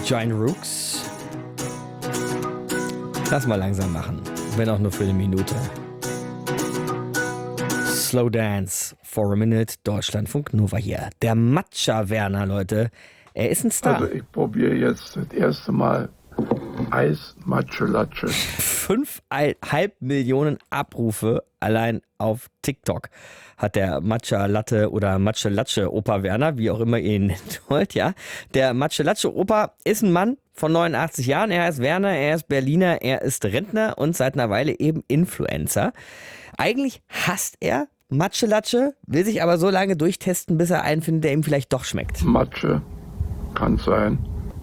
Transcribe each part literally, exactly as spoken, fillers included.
Giant Rooks. Lass mal langsam machen, wenn auch nur für eine Minute. Slow Dance for a Minute, Deutschlandfunk Nova hier. Der Matcha Werner, Leute, er ist ein Star. Also ich probiere jetzt das erste Mal Eis Matcha Latte. Fünfeinhalb Millionen Abrufe allein auf TikTok hat der Matcha Latte oder Matcha Latte Opa Werner, wie auch immer ihr ihn nennt wollt, ja. Der Matcha Latte Opa ist ein Mann von neunundachtzig Jahren. Er ist Werner, er ist Berliner, er ist Rentner und seit einer Weile eben Influencer. Eigentlich hasst er Matcha Latte, will sich aber so lange durchtesten, bis er einen findet, der ihm vielleicht doch schmeckt. Matcha kann sein.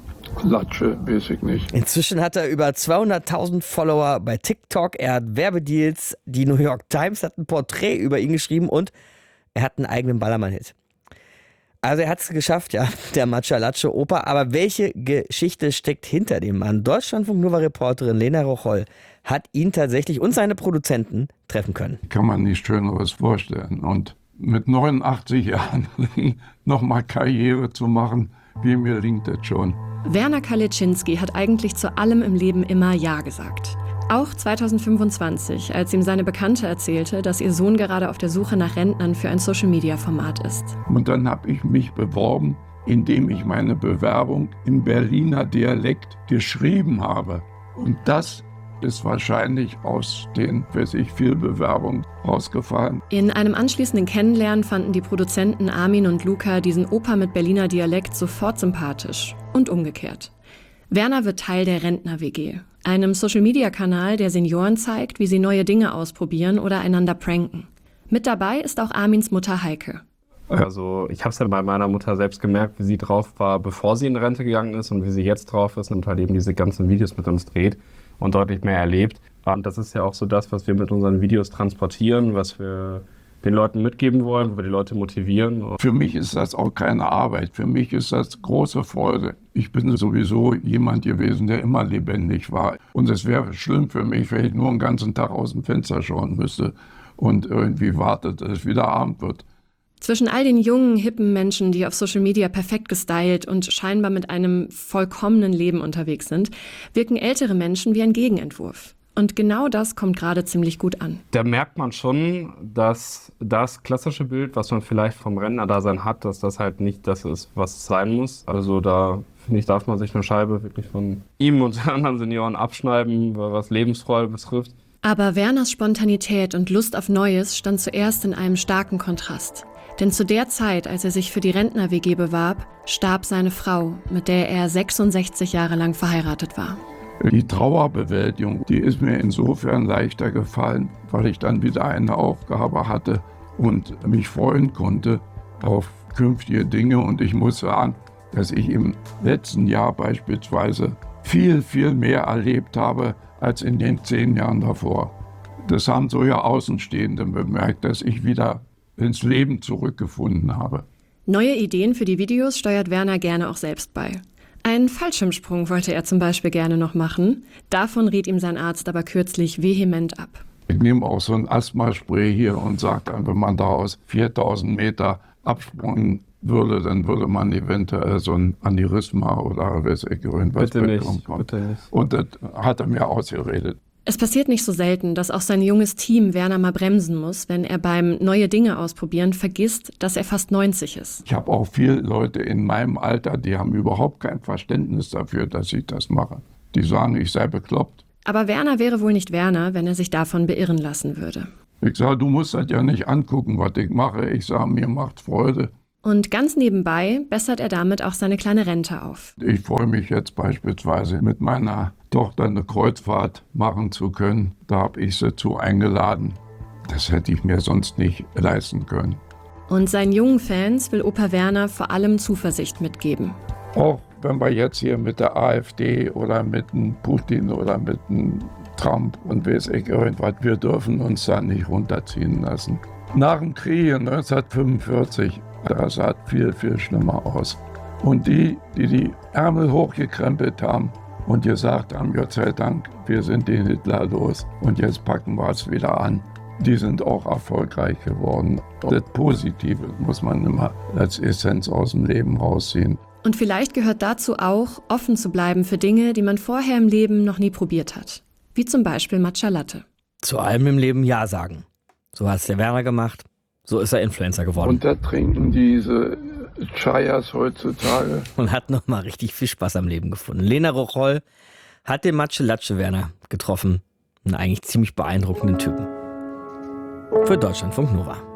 Latte, weiß ich nicht. Inzwischen hat er über zweihunderttausend Follower bei TikTok. Er hat Werbedeals. Die New York Times hat ein Porträt über ihn geschrieben und er hat einen eigenen Ballermann-Hit. Also er hat es geschafft, ja, der Matcha Latte Opa. Aber welche Geschichte steckt hinter dem Mann? Deutschlandfunk Nova-Reporterin Lena Rocholl hat ihn tatsächlich und seine Produzenten treffen können. Kann man nichts Schöneres vorstellen. Und mit neunundachtzig Jahren nochmal Karriere zu machen, wie mir linkt das schon. Werner Kaliczynski hat eigentlich zu allem im Leben immer Ja gesagt. Auch zweitausendfünfundzwanzig, als ihm seine Bekannte erzählte, dass ihr Sohn gerade auf der Suche nach Rentnern für ein Social-Media-Format ist. Und dann habe ich mich beworben, indem ich meine Bewerbung im Berliner Dialekt geschrieben habe. Und das ist wahrscheinlich aus den, weiß ich, viel Bewerbungen rausgefallen. In einem anschließenden Kennenlernen fanden die Produzenten Armin und Luca diesen Opa mit Berliner Dialekt sofort sympathisch. Und umgekehrt. Werner wird Teil der Rentner-W G, einem Social-Media-Kanal, der Senioren zeigt, wie sie neue Dinge ausprobieren oder einander pranken. Mit dabei ist auch Armins Mutter Heike. Also ich habe es ja bei meiner Mutter selbst gemerkt, wie sie drauf war, bevor sie in Rente gegangen ist und wie sie jetzt drauf ist und halt eben diese ganzen Videos mit uns dreht und deutlich mehr erlebt. Und das ist ja auch so das, was wir mit unseren Videos transportieren, was wir den Leuten mitgeben wollen, wo wir die Leute motivieren. Für mich ist das auch keine Arbeit. Für mich ist das große Freude. Ich bin sowieso jemand gewesen, der immer lebendig war. Und es wäre schlimm für mich, wenn ich nur den ganzen Tag aus dem Fenster schauen müsste und irgendwie wartet, dass es wieder Abend wird. Zwischen all den jungen, hippen Menschen, die auf Social Media perfekt gestylt und scheinbar mit einem vollkommenen Leben unterwegs sind, wirken ältere Menschen wie ein Gegenentwurf. Und genau das kommt gerade ziemlich gut an. Da merkt man schon, dass das klassische Bild, was man vielleicht vom Rentnerdasein hat, dass das halt nicht das ist, was es sein muss. Also da, finde ich, darf man sich eine Scheibe wirklich von ihm und den anderen Senioren abschneiden, was Lebensfreude betrifft. Aber Werners Spontanität und Lust auf Neues stand zuerst in einem starken Kontrast. Denn zu der Zeit, als er sich für die Rentner-W G bewarb, starb seine Frau, mit der er sechsundsechzig Jahre lang verheiratet war. Die Trauerbewältigung, die ist mir insofern leichter gefallen, weil ich dann wieder eine Aufgabe hatte und mich freuen konnte auf künftige Dinge. Und ich muss sagen, dass ich im letzten Jahr beispielsweise viel, viel mehr erlebt habe als in den zehn Jahren davor. Das haben so ja Außenstehende bemerkt, dass ich wieder ins Leben zurückgefunden habe. Neue Ideen für die Videos steuert Werner gerne auch selbst bei. Einen Fallschirmsprung wollte er zum Beispiel gerne noch machen. Davon riet ihm sein Arzt aber kürzlich vehement ab. Ich nehme auch so ein Asthmaspray hier und sage dann, wenn man da aus viertausend Meter abspringen würde, dann würde man eventuell so ein Aneurysma oder weiß ich irgendwas bitte nicht, bekommen. bitte nicht. Und das hat er mir ausgeredet. Es passiert nicht so selten, dass auch sein junges Team Werner mal bremsen muss, wenn er beim neue Dinge ausprobieren vergisst, dass er fast neunzig ist. Ich habe auch viele Leute in meinem Alter, die haben überhaupt kein Verständnis dafür, dass ich das mache. Die sagen, ich sei bekloppt. Aber Werner wäre wohl nicht Werner, wenn er sich davon beirren lassen würde. Ich sage, du musst das ja nicht angucken, was ich mache. Ich sage, mir macht Freude. Und ganz nebenbei bessert er damit auch seine kleine Rente auf. Ich freue mich jetzt beispielsweise mit meiner Tochter eine Kreuzfahrt machen zu können. Da habe ich sie zu eingeladen. Das hätte ich mir sonst nicht leisten können. Und seinen jungen Fans will Opa Werner vor allem Zuversicht mitgeben. Auch wenn wir jetzt hier mit der AfD oder mit dem Putin oder mit dem Trump und weiß ich irgendwas, wir dürfen uns da nicht runterziehen lassen. Nach dem Krieg neunzehnhundertfünfundvierzig, das sah viel, viel schlimmer aus. Und die, die die Ärmel hochgekrempelt haben und gesagt haben, Gott sei Dank, wir sind den Hitler los und jetzt packen wir es wieder an, die sind auch erfolgreich geworden. Das Positive muss man immer als Essenz aus dem Leben rausziehen. Und vielleicht gehört dazu auch, offen zu bleiben für Dinge, die man vorher im Leben noch nie probiert hat. Wie zum Beispiel Matcha Latte. Zu allem im Leben Ja sagen. So hat es der Werner gemacht. So ist er Influencer geworden. Und da trinken diese Chayas heutzutage. Und hat nochmal richtig viel Spaß am Leben gefunden. Lena Rocholl hat den Matcha Latte Werner getroffen. Einen eigentlich ziemlich beeindruckenden Typen. Für Deutschlandfunk Nova.